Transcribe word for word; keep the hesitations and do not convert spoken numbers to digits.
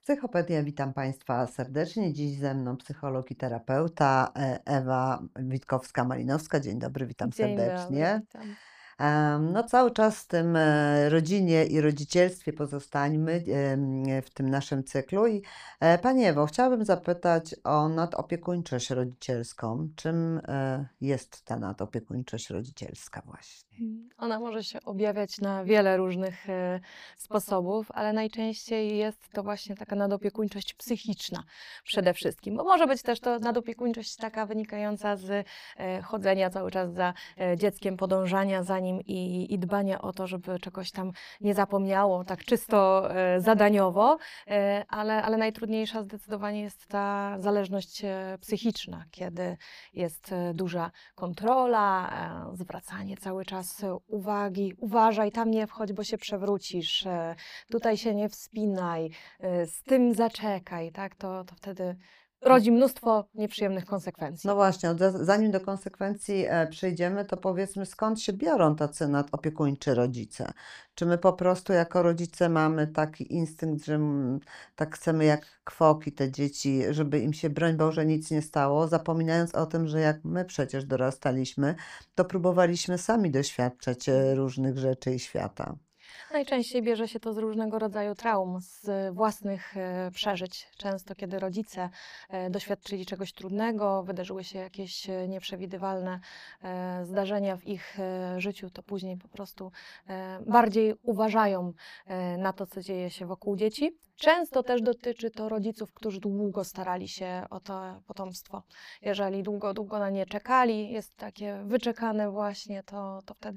Psychopedia, witam Państwa serdecznie. Dziś ze mną psycholog i terapeuta e, Ewa Witkowska-Malinowska. Dzień dobry, witam Dzień dobry, serdecznie. witam. Em, No cały czas w tym e, rodzinie i rodzicielstwie pozostańmy em, w tym naszym cyklu. I e, Pani Ewo, chciałabym zapytać o nadopiekuńczość rodzicielską. Czym e, jest ta nadopiekuńczość rodzicielska właśnie? Mm, Ona może się objawiać na wiele różnych e, sposobów, ale najczęściej jest to właśnie taka nadopiekuńczość psychiczna przede wszystkim, bo może być też to nadopiekuńczość taka wynikająca z e, chodzenia cały czas za e, dzieckiem, podążania za nim i, i dbania o to, żeby czegoś tam nie zapomniało, tak czysto e, zadaniowo, e, ale, ale najtrudniejsza zdecydowanie jest ta zależność e, psychiczna, kiedy jest e, duża kontrola, e, zwracanie cały czas uwagi, uważaj, tam nie wchodź, bo się przewrócisz, e, tutaj się nie wspinaj, e, z tym zaczekaj, tak, to, to wtedy rodzi mnóstwo nieprzyjemnych konsekwencji. No właśnie, od razu- zanim do konsekwencji e, przejdziemy, to powiedzmy, skąd się biorą tacy nadopiekuńczy rodzice? Czy my po prostu jako rodzice mamy taki instynkt, że mm, tak chcemy jak kwoki te dzieci, żeby im się, broń Boże, nic nie stało, zapominając o tym, że jak my przecież dorastaliśmy, to próbowaliśmy sami doświadczać e, różnych rzeczy i świata. Najczęściej bierze się to z różnego rodzaju traum, z własnych e, przeżyć. Często, kiedy rodzice e, doświadczyli czegoś trudnego, wydarzyły się jakieś e, nieprzewidywalne e, zdarzenia w ich e, życiu, to później po prostu e, bardziej uważają e, na to, co dzieje się wokół dzieci. Często też dotyczy to rodziców, którzy długo starali się o to potomstwo. Jeżeli długo, długo na nie czekali, jest takie wyczekane właśnie, to, to wtedy